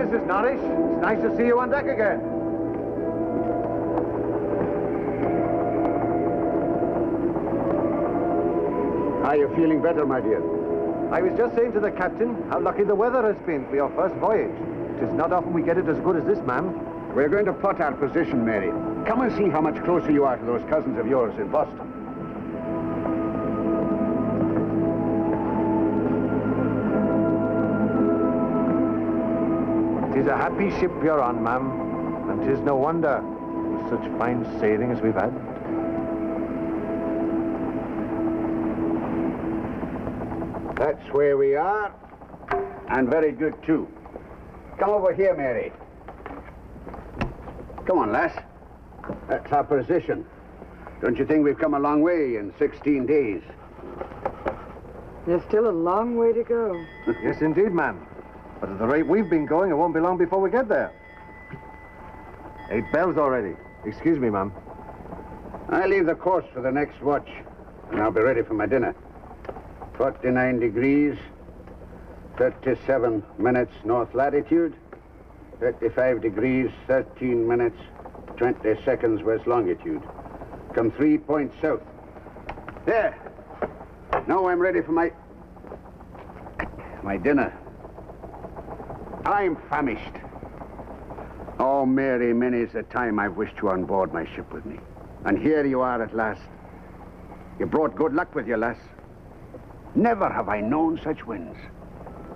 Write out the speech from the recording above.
Mrs. Norris. It's nice to see you on deck again. Are you feeling better, my dear? I was just saying to the captain how lucky the weather has been for your first voyage. It is not often we get it as good as this, ma'am. We're going to plot our position, Mary. Come and see how much closer you are to those cousins of yours in Boston. Tis a happy ship you're on, ma'am, and 'tis no wonder, with such fine sailing as we've had. That's where we are, and very good, too. Come over here, Mary. Come on, lass. That's our position. Don't you think we've come a long way in 16 days? There's still a long way to go. Yes, indeed, ma'am. But at the rate we've been going, it won't be long before we get there. 8 bells already. Excuse me, ma'am. I leave the course for the next watch, and I'll be ready for my dinner. 49 degrees, 37 minutes north latitude, 35 degrees, 13 minutes, 20 seconds west longitude. Come 3 points south. There. Now I'm ready for my dinner. I'm famished. Oh, Mary, many's the time I've wished you on board my ship with me. And here you are at last. You brought good luck with you, lass. Never have I known such winds.